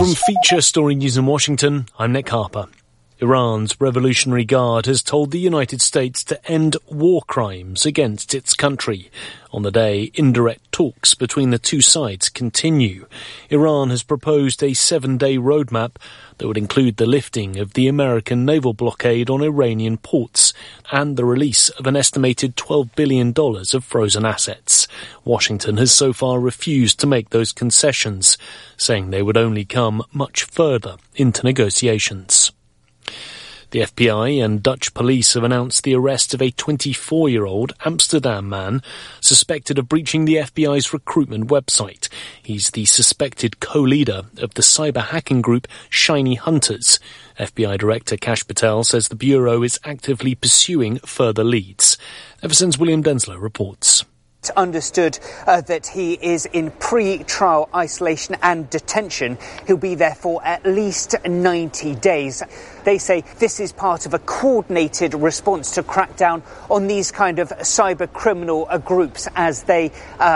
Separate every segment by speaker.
Speaker 1: From Feature Story News in Washington, I'm Nick Harper. Iran's Revolutionary Guard has told the United States to end war crimes against its country. On the day, indirect talks between the two sides continue. Iran has proposed a 7-day roadmap that would include the lifting of the American naval blockade on Iranian ports and the release of an estimated $12 billion of frozen assets. Washington has so far refused to make those concessions, saying they would only come much further into negotiations. The FBI and Dutch police have announced the arrest of a 24-year-old Amsterdam man suspected of breaching the FBI's recruitment website. He's the suspected co-leader of the cyber hacking group Shiny Hunters. FBI Director Kash Patel says the Bureau is actively pursuing further leads. FSN's William Denslow reports.
Speaker 2: Understood that he is in pre-trial isolation and detention. He'll be there for at least 90 days. They say this is part of a coordinated response to crack down on these kind of cyber criminal groups, as they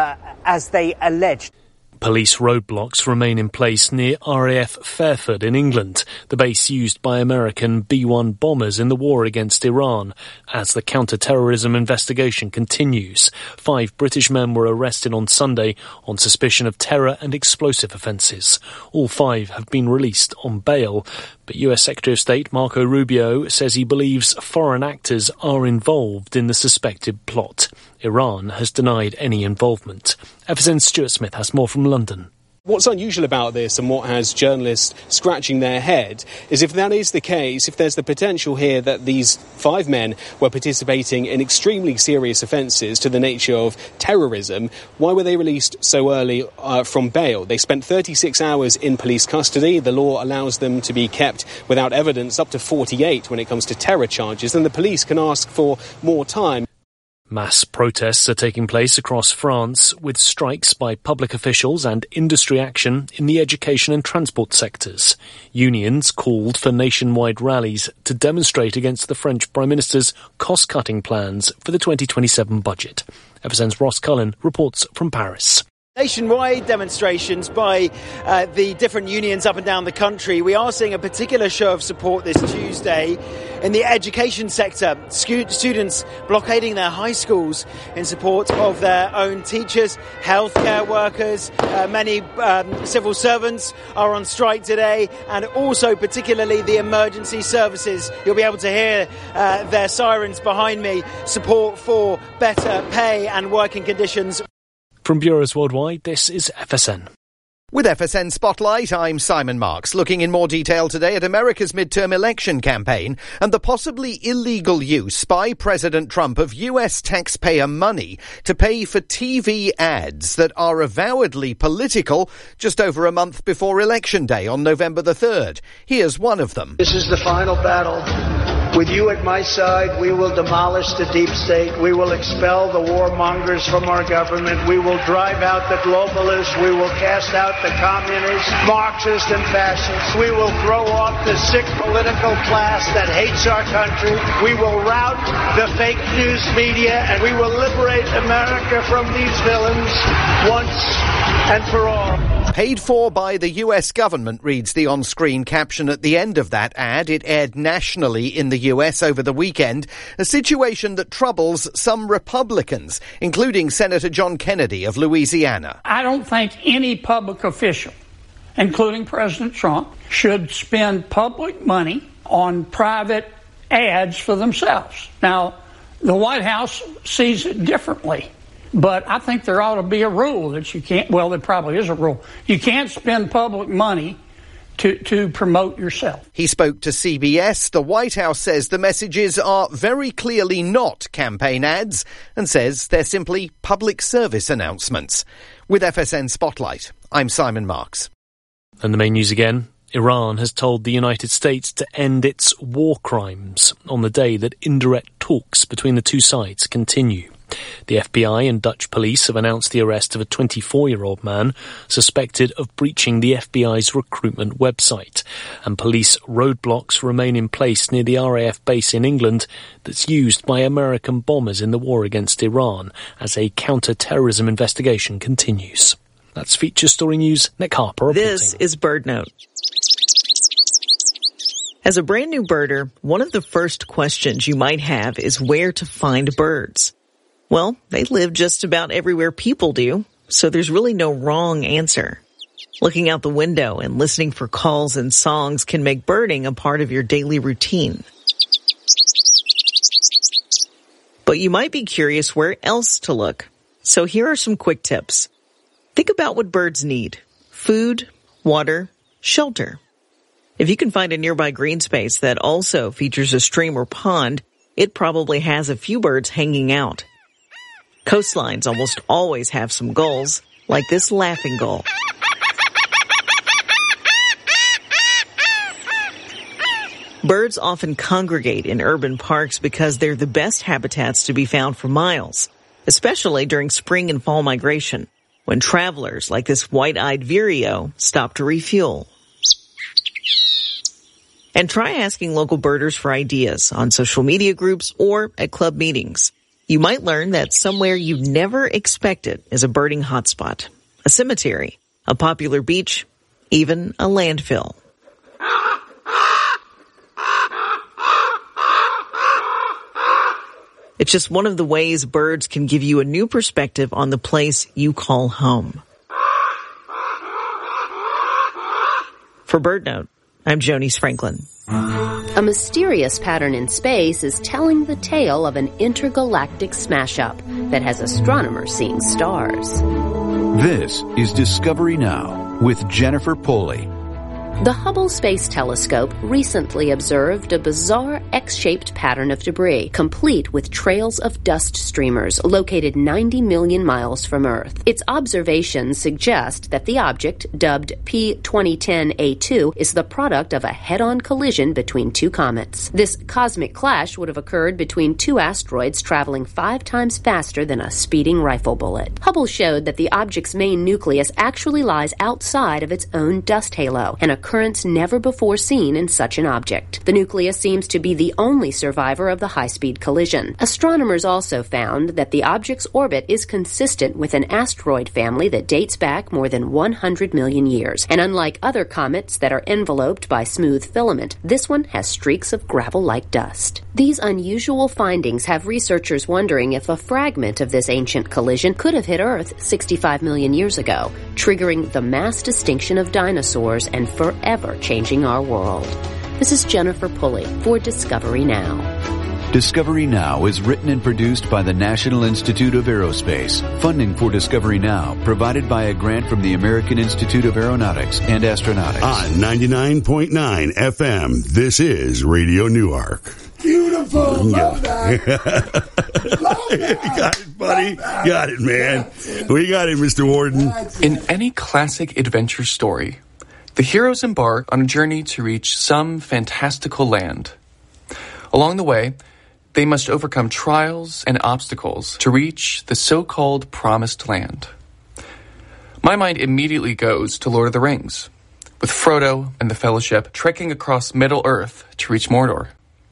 Speaker 2: alleged.
Speaker 1: Police roadblocks remain in place near RAF Fairford in England, the base used by American B-1 bombers in the war against Iran, as the counter-terrorism investigation continues. 5 British men were arrested on Sunday on suspicion of terror and explosive offences. All 5 have been released on bail, but US Secretary of State Marco Rubio says he believes foreign actors are involved in the suspected plot. Iran has denied any involvement. FSN's Stuart Smith has more from London.
Speaker 3: What's unusual about this and what has journalists scratching their head is if that is the case, if there's the potential here that these 5 men were participating in extremely serious offences to the nature of terrorism, why were they released so early from bail? They spent 36 hours in police custody. The law allows them to be kept without evidence up to 48 when it comes to terror charges, and the police can ask for more time.
Speaker 1: Mass protests are taking place across France, with strikes by public officials and industry action in the education and transport sectors. Unions called for nationwide rallies to demonstrate against the French Prime Minister's cost-cutting plans for the 2027 budget. FSN's Ross Cullen reports from Paris.
Speaker 4: Nationwide demonstrations by the different unions up and down the country. We are seeing a particular show of support this Tuesday in the education sector. Students blockading their high schools in support of their own teachers, healthcare workers. Many civil servants are on strike today, and also particularly the emergency services. You'll be able to hear their sirens behind me. Support for better pay and working conditions.
Speaker 1: From Bureaus Worldwide, this is FSN.
Speaker 5: With FSN Spotlight, I'm Simon Marks, looking in more detail today at America's midterm election campaign and the possibly illegal use by President Trump of US taxpayer money to pay for TV ads that are avowedly political just over a month before Election Day on November the 3rd. Here's one of them.
Speaker 6: This is the final battle. With you at my side, we will demolish the deep state. We will expel the warmongers from our government. We will drive out the globalists. We will cast out the communists, Marxists, and fascists. We will throw off the sick political class that hates our country. We will rout the fake news media, and we will liberate America from these villains once and for all.
Speaker 5: Paid for by the US government, reads the on-screen caption at the end of that ad. It aired nationally in the US over the weekend, a situation that troubles some Republicans, including Senator John Kennedy of Louisiana.
Speaker 7: I don't think any public official, including President Trump, should spend public money on private ads for themselves. Now, the White House sees it differently. But I think there ought to be a rule that you can't, well, there probably is a rule. You can't spend public money to promote yourself.
Speaker 5: He spoke to CBS. The White House says the messages are very clearly not campaign ads and says they're simply public service announcements. With FSN Spotlight, I'm Simon Marks.
Speaker 1: And the main news again. Iran has told the United States to end its war crimes on the day that indirect talks between the two sides continue. The FBI and Dutch police have announced the arrest of a 24-year-old man suspected of breaching the FBI's recruitment website, and police roadblocks remain in place near the RAF base in England that's used by American bombers in the war against Iran as a counter-terrorism investigation continues. That's Feature Story News. Nick Harper reporting.
Speaker 8: This is BirdNote. As a brand new birder, one of the first questions you might have is where to find birds. Well, they live just about everywhere people do, so there's really no wrong answer. Looking out the window and listening for calls and songs can make birding a part of your daily routine. But you might be curious where else to look. So here are some quick tips. Think about what birds need: food, water, shelter. If you can find a nearby green space that also features a stream or pond, it probably has a few birds hanging out. Coastlines almost always have some gulls, like this laughing gull. Birds often congregate in urban parks because they're the best habitats to be found for miles, especially during spring and fall migration, when travelers like this white-eyed vireo stop to refuel. And try asking local birders for ideas on social media groups or at club meetings. You might learn that somewhere you never expected is a birding hotspot, a cemetery, a popular beach, even a landfill. It's just one of the ways birds can give you a new perspective on the place you call home. For BirdNote, I'm Jonice Franklin.
Speaker 9: A mysterious pattern in space is telling the tale of an intergalactic smash-up that has astronomers seeing stars.
Speaker 10: This is Discovery Now with Jennifer Pulley.
Speaker 9: The Hubble Space Telescope recently observed a bizarre X-shaped pattern of debris, complete with trails of dust streamers located 90 million miles from Earth. Its observations suggest that the object, dubbed P2010A2, is the product of a head-on collision between two comets. This cosmic clash would have occurred between two asteroids traveling 5 times faster than a speeding rifle bullet. Hubble showed that the object's main nucleus actually lies outside of its own dust halo, an occurrence never before seen in such an object. The nucleus seems to be the only survivor of the high-speed collision. Astronomers also found that the object's orbit is consistent with an asteroid family that dates back more than 100 million years. And unlike other comets that are enveloped by smooth filament, this one has streaks of gravel-like dust. These unusual findings have researchers wondering if a fragment of this ancient collision could have hit Earth 65 million years ago, triggering the mass extinction of dinosaurs and forever changing our world. This is Jennifer Pulley for Discovery Now.
Speaker 10: Discovery Now is written and produced by the National Institute of Aerospace. Funding for Discovery Now provided by a grant from the American Institute of Aeronautics and Astronautics.
Speaker 11: On 99.9 FM, this is Radio Newark.
Speaker 12: Beautiful. Love that. Love that.
Speaker 11: You got it, buddy. Got it, man. We got it, Mr. Warden.
Speaker 13: In any classic adventure story, the heroes embark on a journey to reach some fantastical land. Along the way, they must overcome trials and obstacles to reach the so-called Promised Land. My mind immediately goes to Lord of the Rings, with Frodo and the Fellowship trekking across Middle-earth to reach Mordor.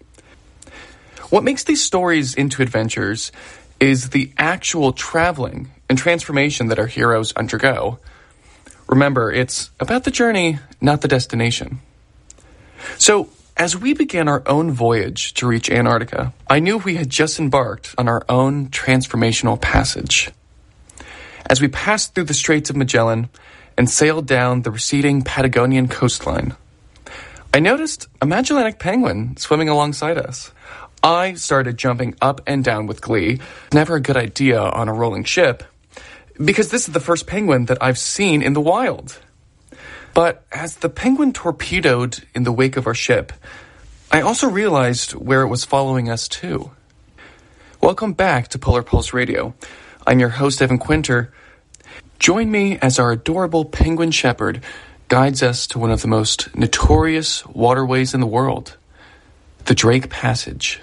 Speaker 13: What makes these stories into adventures is the actual traveling and transformation that our heroes undergo. Remember, it's about the journey, not the destination. So, as we began our own voyage to reach Antarctica, I knew we had just embarked on our own transformational passage. As we passed through the Straits of Magellan and sailed down the receding Patagonian coastline, I noticed a Magellanic penguin swimming alongside us. I started jumping up and down with glee. Never a good idea on a rolling ship, because this is the first penguin that I've seen in the wild. But as the penguin torpedoed in the wake of our ship, I also realized where it was following us too. Welcome back to Polar Pulse Radio. I'm your host, Evan Quinter. Join me as our adorable penguin shepherd guides us to one of the most notorious waterways in the world, the Drake Passage.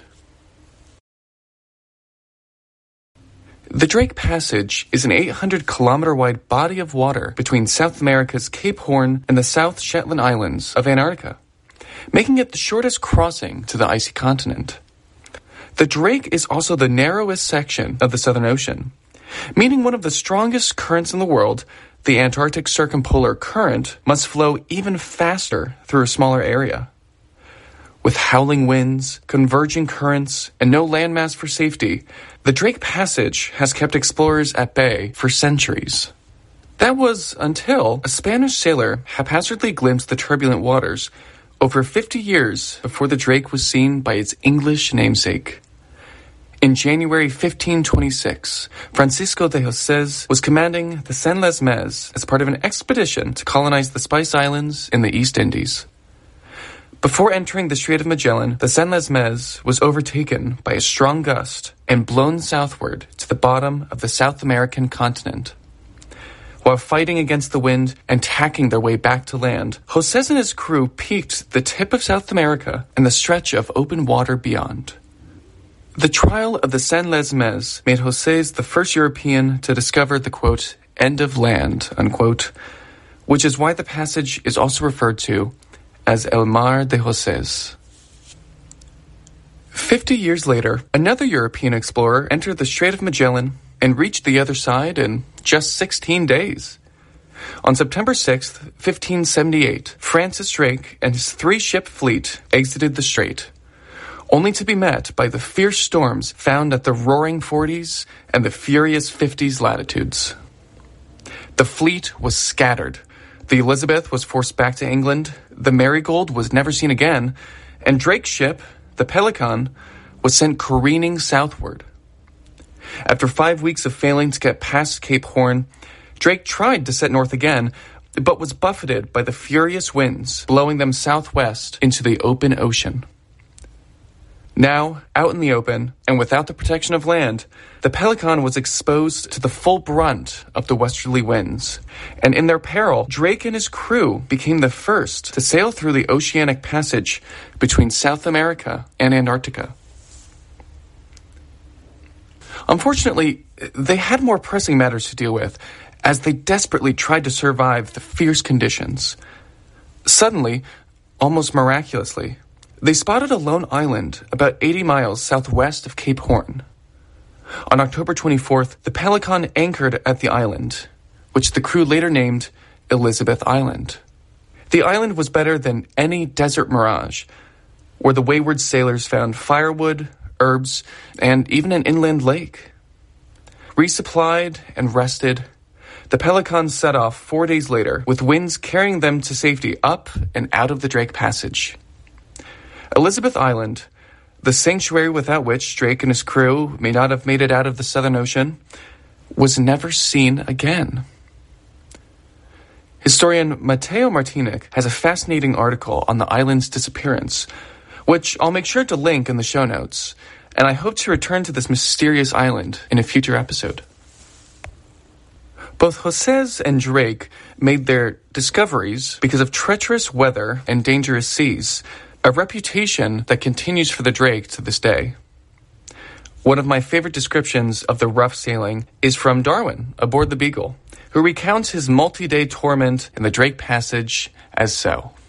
Speaker 13: The Drake Passage is an 800-kilometer-wide body of water between South America's Cape Horn and the South Shetland Islands of Antarctica, making it the shortest crossing to the icy continent. The Drake is also the narrowest section of the Southern Ocean, meaning one of the strongest currents in the world, the Antarctic Circumpolar Current, must flow even faster through a smaller area. With howling winds, converging currents, and no landmass for safety, the Drake Passage has kept explorers at bay for centuries. That was until a Spanish sailor haphazardly glimpsed the turbulent waters over 50 years before the Drake was seen by its English namesake. In January 1526, Francisco de Joses was commanding the San Lesmes as part of an expedition to colonize the Spice Islands in the East Indies. Before entering the Strait of Magellan, the San Lesmes was overtaken by a strong gust and blown southward to the bottom of the South American continent. While fighting against the wind and tacking their way back to land, Joses and his crew peaked the tip of South America and the stretch of open water beyond. The trial of the San Lesmes made Joses the first European to discover the, quote, end of land, unquote, which is why the passage is also referred to as El Mar de Joses. 50 years later, another European explorer entered the Strait of Magellan and reached the other side in just 16 days. On September 6th, 1578, Francis Drake and his 3-ship fleet exited the strait, only to be met by the fierce storms found at the roaring 40s and the furious 50s latitudes. The fleet was scattered. The Elizabeth was forced back to England, the Marigold was never seen again, and Drake's ship, the Pelican, was sent careening southward. After 5 weeks of failing to get past Cape Horn, Drake tried to set north again, but was buffeted by the furious winds, blowing them southwest into the open ocean. Now, out in the open, and without the protection of land, the Pelican was exposed to the full brunt of the westerly winds, and in their peril, Drake and his crew became the first to sail through the oceanic passage between South America and Antarctica. Unfortunately, they had more pressing matters to deal with, as they desperately tried to survive the fierce conditions. Suddenly, almost miraculously, they spotted a lone island about 80 miles southwest of Cape Horn. On October 24th, the Pelican anchored at the island, which the crew later named Elizabeth Island. The island was better than any desert mirage, where the wayward sailors found firewood, herbs, and even an inland lake. Resupplied and rested, the Pelican set off 4 days later, with winds carrying them to safety up and out of the Drake Passage. Elizabeth Island, the sanctuary without which Drake and his crew may not have made it out of the Southern Ocean, was never seen again. Historian Mateo Martinic has a fascinating article on the island's disappearance, which I'll make sure to link in the show notes, and I hope to return to this mysterious island in a future episode. Both Joses and Drake made their discoveries because of treacherous weather and dangerous seas, a reputation that continues for the Drake to this day. One of my favorite descriptions of the rough sailing is from Darwin aboard the Beagle, who recounts his multi-day torment in the Drake Passage as so.